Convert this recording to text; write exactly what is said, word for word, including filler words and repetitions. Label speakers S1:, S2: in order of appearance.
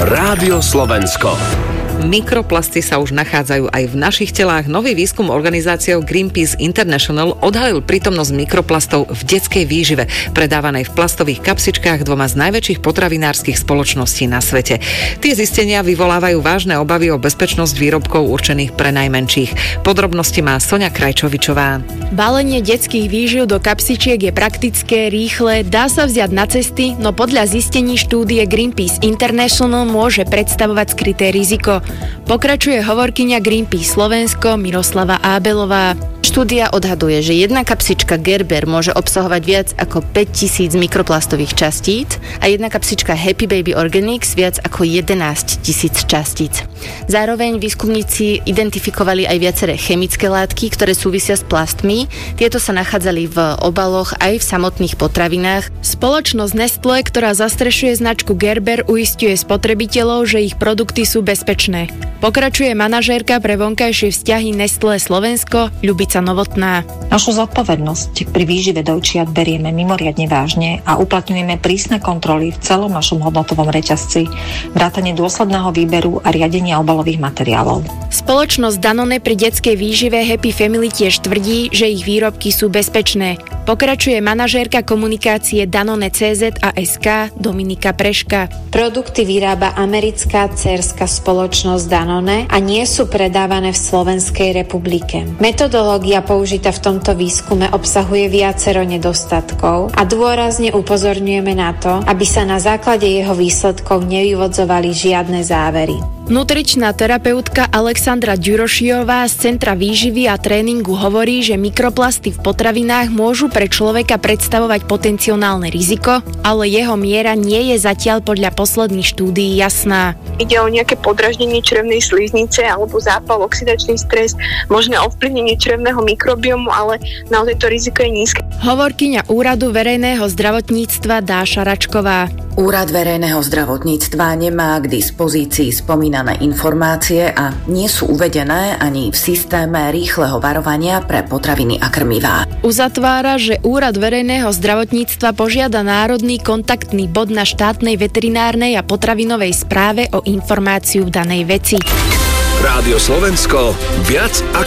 S1: Rádio Slovensko.
S2: Mikroplasty sa už nachádzajú aj v našich telách. Nový výskum organizáciou Greenpeace International odhalil prítomnosť mikroplastov v detskej výžive, predávanej v plastových kapsičkách dvoma z najväčších potravinárskych spoločností na svete. Tie zistenia vyvolávajú vážne obavy o bezpečnosť výrobkov určených pre najmenších. Podrobnosti má Soňa Krajčovičová.
S3: Balenie detských výživ do kapsičiek je praktické, rýchle, dá sa vziať na cesty, no podľa zistení štúdie Greenpeace International môže predstavovať skryté riziko. Pokračuje hovorkyňa Greenpeace Slovensko Miroslava Ábelová.
S4: Štúdia odhaduje, že jedna kapsička Gerber môže obsahovať viac ako päťtisíc mikroplastových častíc a jedna kapsička Happy Baby Organics viac ako jedenásť tisíc častíc. Zároveň výskumníci identifikovali aj viaceré chemické látky, ktoré súvisia s plastmi. Tieto sa nachádzali v obaloch aj v samotných potravinách.
S3: Spoločnosť Nestlé, ktorá zastrešuje značku Gerber, uisťuje spotrebiteľov, že ich produkty sú bezpečné. Pokračuje manažérka pre vonkajšie vzťahy Nestlé Slovensko Ľubica Novotná.
S5: Našu zodpovednosť pri výžive dojčiat berieme mimoriadne vážne a uplatňujeme prísne kontroly v celom našom hodnotovom reťazci, vrátane dôsledného výberu a riadenia obalových materiálov.
S3: Spoločnosť Danone pri detskej výžive Happy Family tiež tvrdí, že ich výrobky sú bezpečné. Pokračuje manažérka komunikácie Danone cé zet a es ká Dominika Preška.
S6: Produkty vyrába americká dcérská spoločnosť Danone a nie sú predávané v Slovenskej republike. Metodológia použitá v tomto výskume obsahuje viacero nedostatkov a dôrazne upozorňujeme na to, aby sa na základe jeho výsledkov nevyvodzovali žiadne závery.
S3: Nutričná terapeutka Alexandra Ďurošiová z Centra výživy a tréningu hovorí, že mikroplasty v potravinách môžu pre človeka predstavovať potenciálne riziko, ale jeho miera nie je zatiaľ podľa posledných štúdií jasná.
S7: Ide o nejaké podraždenie črevnej sliznice alebo zápal, oxidačný stres, možné ovplyvnenie črevného mikrobiomu, ale naozaj to riziko je nízke.
S3: Hovorkyňa Úradu verejného zdravotníctva Dáša Račková.
S8: Úrad verejného zdravotníctva nemá k dispozícii spomínané informácie a nie sú uvedené ani v systéme rýchleho varovania pre potraviny a krmivá.
S3: Uzatvára, že Úrad verejného zdravotníctva požiada Národný kontaktný bod na štátnej veterinárnej a potravinovej správe o informáciu v danej veci.
S1: Rádio Slovensko, viac